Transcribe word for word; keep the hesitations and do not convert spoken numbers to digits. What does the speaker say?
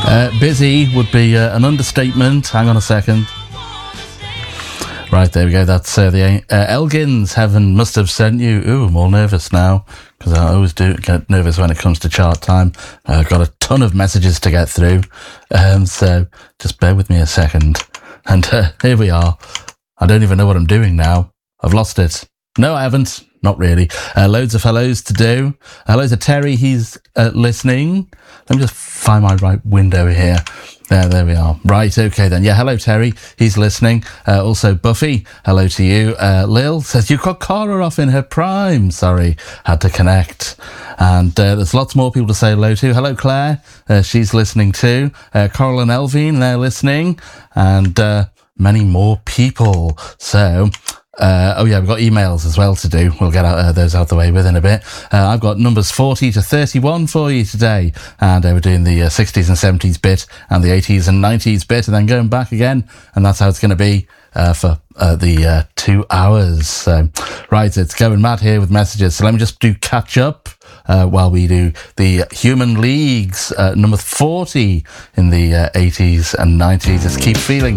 Uh, busy would be uh, an understatement. Hang on a second. Right, there we go. That's uh, the uh, Elgins. Heaven must have sent you. Ooh, I'm all nervous now because I always do get nervous when it comes to chart time. I've got a ton of messages to get through, um, so just bear with me a second. And uh, here we are. I don't even know what I'm doing now. I've lost it. No, I haven't. Not really. Uh, loads of hellos to do. Hello to Terry. He's uh, listening. Let me just find my right window here. There, there we are. Right, okay then. Yeah, hello Terry. He's listening. Uh, also Buffy, hello to you. Uh, Lil says, you've got Cara off in her prime. Sorry, had to connect. And uh, there's lots more people to say hello to. Hello Claire. Uh, she's listening too. Uh, Coral and Elvine, they're listening. And uh, many more people. So... Uh, oh yeah, we've got emails as well to do. We'll get out, uh, those out the way within a bit. Uh, I've got numbers forty to thirty-one for you today. And uh, we're doing the uh, sixties and seventies bit and the eighties and nineties bit and then going back again. And that's how it's going to be uh, for uh, the uh, two hours. So, right, it's going mad here with messages. So let me just do catch up. Uh, while we do the Human Leagues, uh, number forty in the uh, eighties and nineties. Just keep feeling.